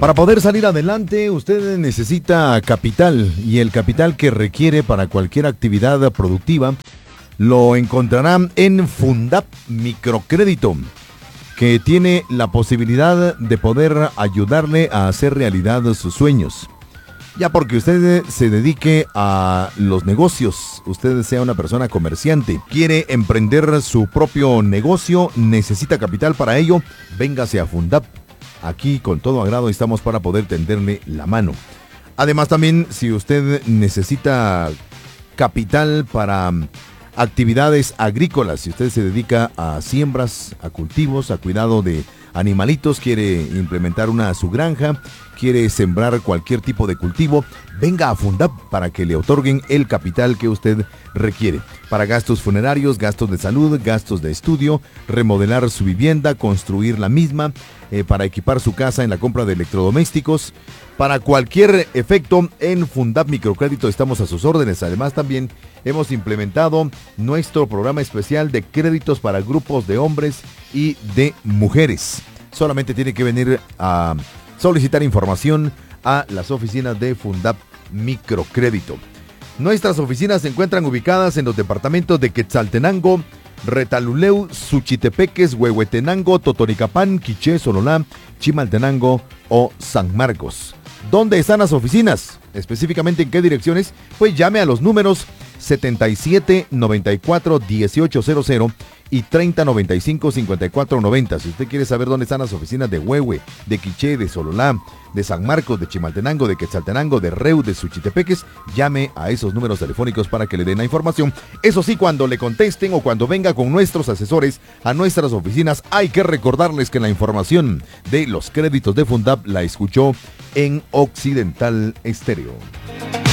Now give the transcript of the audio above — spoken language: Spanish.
Para poder salir adelante, usted necesita capital, y el capital que requiere para cualquier actividad productiva lo encontrará en Fundap Microcrédito, que tiene la posibilidad de poder ayudarle a hacer realidad sus sueños. Ya porque usted se dedique a los negocios, usted sea una persona comerciante, quiere emprender su propio negocio, necesita capital para ello, véngase a Fundap. Aquí con todo agrado estamos para poder tenderle la mano. Además también, si usted necesita capital para actividades agrícolas, si usted se dedica a siembras, a cultivos, a cuidado de animalitos, quiere implementar su granja, quiere sembrar cualquier tipo de cultivo, venga a Fundap para que le otorguen el capital que usted requiere. Para gastos funerarios, gastos de salud, gastos de estudio, remodelar su vivienda, construir la misma, para equipar su casa en la compra de electrodomésticos. Para cualquier efecto, en Fundap Microcrédito estamos a sus órdenes. Además, también hemos implementado nuestro programa especial de créditos para grupos de hombres y de mujeres. Solamente tiene que venir a solicitar información a las oficinas de Fundap Microcrédito. Nuestras oficinas se encuentran ubicadas en los departamentos de Quetzaltenango, Retaluleu, Suchitepeques, Huehuetenango, Totonicapán, Quiché, Sololá, Chimaltenango o San Marcos. ¿Dónde están las oficinas? Específicamente en qué direcciones, pues llame a los números 77 94 1800 y 30 95 54 90. Si usted quiere saber dónde están las oficinas de Huehue, de Quiché, de Sololá, de San Marcos, de Chimaltenango, de Quetzaltenango, de Reu, de Suchitepeques, llame a esos números telefónicos para que le den la información. Eso sí, cuando le contesten o cuando venga con nuestros asesores a nuestras oficinas, hay que recordarles que la información de los créditos de Fundap la escuchó en Occidental Estéreo.